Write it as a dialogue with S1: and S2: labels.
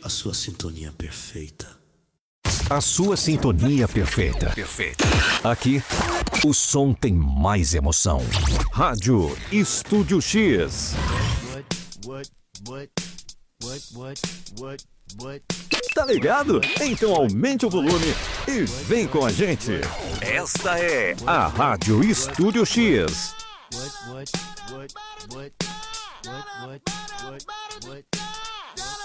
S1: A sua sintonia perfeita.
S2: A sua sintonia perfeita. Aqui, o som tem mais emoção. Rádio Estúdio X. Tá ligado? Então aumente o volume e vem com a gente. Esta é a Rádio Estúdio X.